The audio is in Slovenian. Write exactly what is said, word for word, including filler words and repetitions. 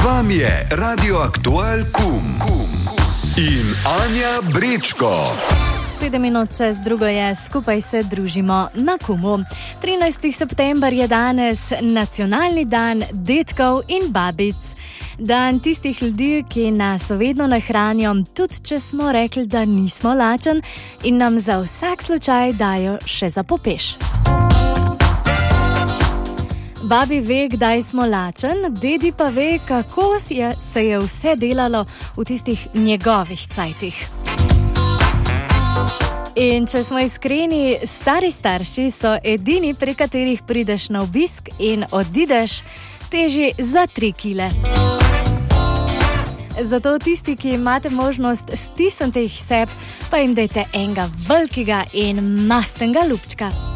vam je Radio Aktual Kum in Anja Brečko. Sedem minut čez drugo je, skupaj se družimo na Kumu. trinajsti september je danes nacionalni dan dedkov in babic. Dan tistih ljudi, ki nas vedno nahranijo, tudi če smo rekli, da nismo lačen, in nam za vsak slučaj dajo še za popeš. Babi ve, kdaj smo lačen, dedi pa ve, kako je, se je vse delalo v tistih njegovih cajtih. In če smo iskreni, stari starši so edini, pri katerih prideš na obisk in odideš teži za tri kile. Zato tisti, ki imate možnost stisniti jih seb, pa jim dajte enega velikega in mastnega ljubčka.